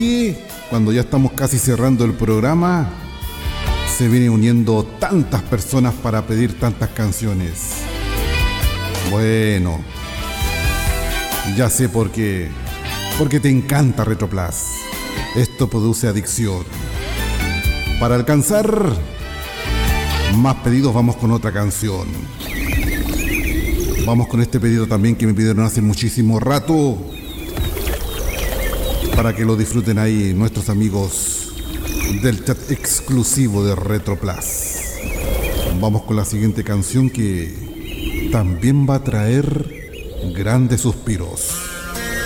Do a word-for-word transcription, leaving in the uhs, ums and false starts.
Y cuando ya estamos casi cerrando el programa, se vienen uniendo tantas personas para pedir tantas canciones. Bueno, ya sé por qué. Porque te encanta Retroplas. Esto produce adicción. Para alcanzar más pedidos, vamos con otra canción. Vamos con este pedido también que me pidieron hace muchísimo rato, para que lo disfruten ahí nuestros amigos del chat exclusivo de Retroplas. Vamos con la siguiente canción que también va a traer grandes suspiros.